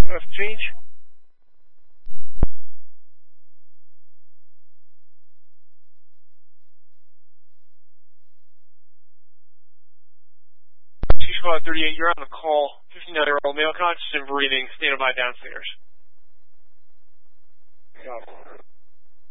Change. Squad 38, you're on the call. 59-year-old male conscious and breathing, standing by downstairs.